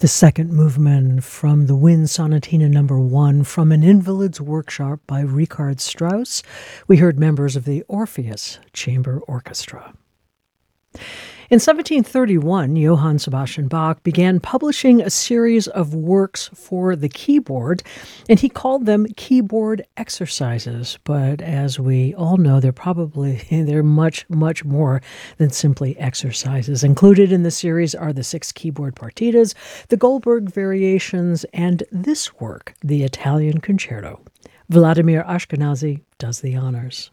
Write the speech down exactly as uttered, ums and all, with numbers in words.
The second movement from the Wind Sonatina number one from an Invalid's Workshop by Richard Strauss. We heard members of the Orpheus Chamber Orchestra. In seventeen thirty-one, Johann Sebastian Bach began publishing a series of works for the keyboard, and he called them keyboard exercises. But as we all know, they're probably they're much, much more than simply exercises. Included in the series are the six keyboard partitas, the Goldberg variations, and this work, the Italian Concerto. Vladimir Ashkenazy does the honors.